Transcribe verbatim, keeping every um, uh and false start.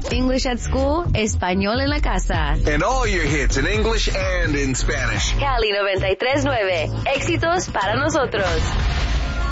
English at School, Español en la Casa. And all your hits in English and in Spanish. Cali noventa y tres nueve. Éxitos para nosotros.